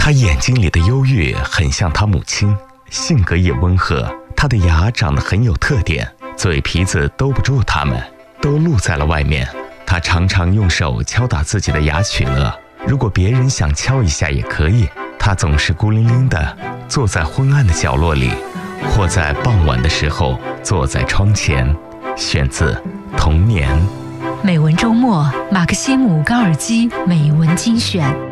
他眼睛里的忧郁很像他母亲，性格也温和。他的牙长得很有特点，嘴皮子兜不住它们，都露在了外面。他常常用手敲打自己的牙取乐，如果别人想敲一下也可以。他总是孤零零地坐在昏暗的角落里，或在傍晚的时候坐在窗前。选自《童年》。 美文周末，马克西姆·高尔基美文精选。